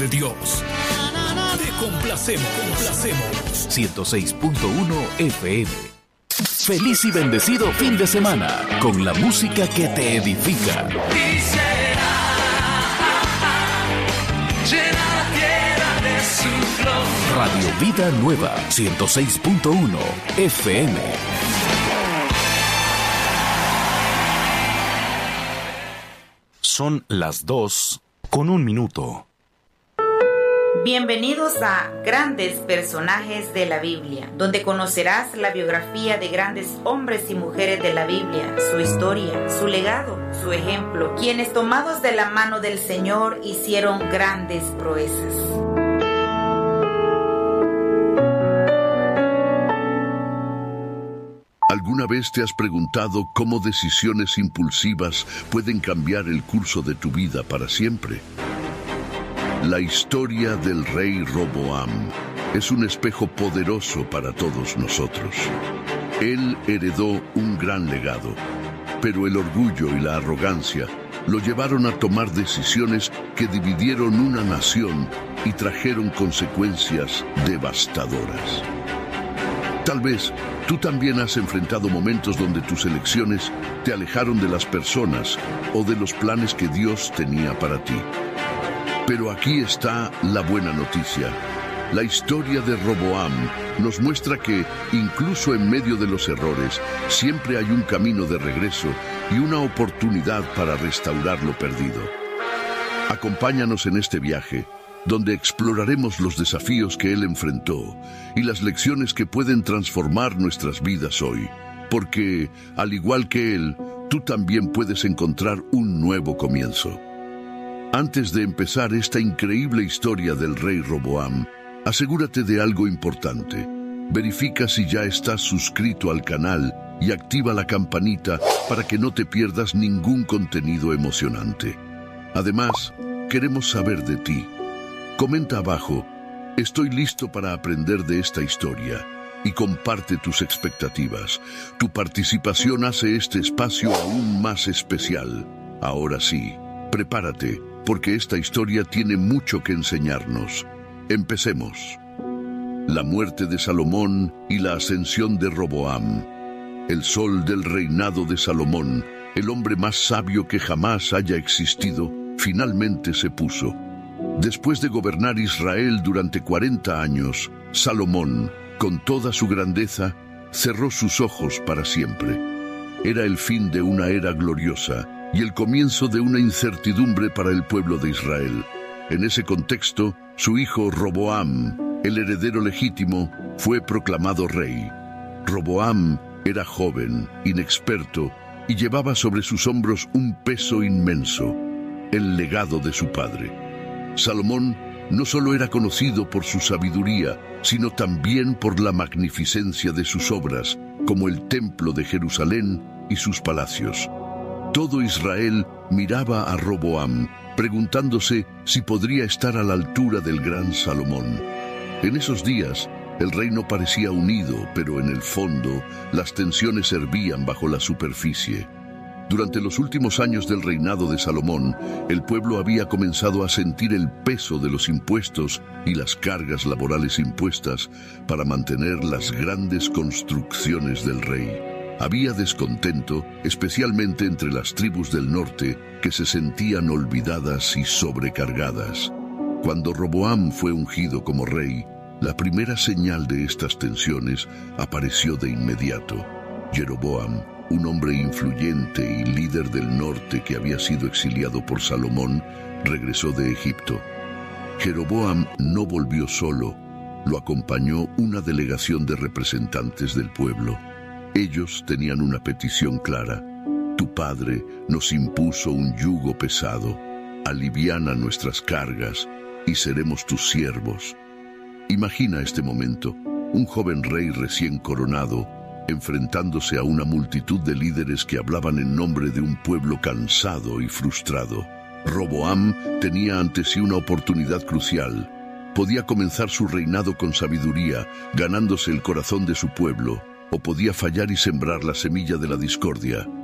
de Dios. Te complacemos. 106.1 FM. Feliz y bendecido fin de semana con la música que te edifica. Radio Vida Nueva 106.1 FM. Son las 2:01. Bienvenidos a Grandes Personajes de la Biblia, donde conocerás la biografía de grandes hombres y mujeres de la Biblia, su historia, su legado, su ejemplo, quienes tomados de la mano del Señor hicieron grandes proezas. ¿Alguna vez te has preguntado cómo decisiones impulsivas pueden cambiar el curso de tu vida para siempre? La historia del rey Roboam es un espejo poderoso para todos nosotros. Él heredó un gran legado, pero el orgullo y la arrogancia lo llevaron a tomar decisiones que dividieron una nación y trajeron consecuencias devastadoras. Tal vez tú también has enfrentado momentos donde tus elecciones te alejaron de las personas o de los planes que Dios tenía para ti. Pero aquí está la buena noticia. La historia de Roboam nos muestra que, incluso en medio de los errores, siempre hay un camino de regreso y una oportunidad para restaurar lo perdido. Acompáñanos en este viaje, donde exploraremos los desafíos que él enfrentó y las lecciones que pueden transformar nuestras vidas hoy. Porque, al igual que él, tú también puedes encontrar un nuevo comienzo. Antes de empezar esta increíble historia del rey Roboam, asegúrate de algo importante. Verifica si ya estás suscrito al canal y activa la campanita para que no te pierdas ningún contenido emocionante. Además, queremos saber de ti. Comenta abajo, estoy listo para aprender de esta historia, y comparte tus expectativas. Tu participación hace este espacio aún más especial. Ahora sí, prepárate, porque esta historia tiene mucho que enseñarnos. Empecemos. La muerte de Salomón y la ascensión de Roboam. El sol del reinado de Salomón, el hombre más sabio que jamás haya existido, finalmente se puso. Después de gobernar Israel durante 40 años, Salomón, con toda su grandeza, cerró sus ojos para siempre. Era el fin de una era gloriosa y el comienzo de una incertidumbre para el pueblo de Israel. En ese contexto, su hijo Roboam, el heredero legítimo, fue proclamado rey. Roboam era joven, inexperto, y llevaba sobre sus hombros un peso inmenso, el legado de su padre. Salomón no solo era conocido por su sabiduría, sino también por la magnificencia de sus obras, como el templo de Jerusalén y sus palacios. Todo Israel miraba a Roboam, preguntándose si podría estar a la altura del gran Salomón. En esos días, el reino parecía unido, pero en el fondo, las tensiones hervían bajo la superficie. Durante los últimos años del reinado de Salomón, el pueblo había comenzado a sentir el peso de los impuestos y las cargas laborales impuestas para mantener las grandes construcciones del rey. Había descontento, especialmente entre las tribus del norte, que se sentían olvidadas y sobrecargadas. Cuando Roboam fue ungido como rey, la primera señal de estas tensiones apareció de inmediato. Jeroboam, un hombre influyente y líder del norte que había sido exiliado por Salomón, regresó de Egipto. Jeroboam no volvió solo, lo acompañó una delegación de representantes del pueblo. Ellos tenían una petición clara. Tu padre nos impuso un yugo pesado. Aliviana nuestras cargas y seremos tus siervos. Imagina este momento, un joven rey recién coronado, enfrentándose a una multitud de líderes que hablaban en nombre de un pueblo cansado y frustrado. Roboam tenía ante sí una oportunidad crucial. Podía comenzar su reinado con sabiduría, ganándose el corazón de su pueblo, o podía fallar y sembrar la semilla de la discordia.